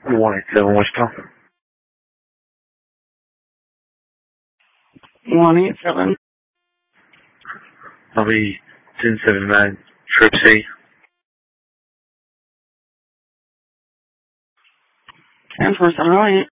187 Wichita. 187. I'll be 1079 Trip C. 10-4-7-8.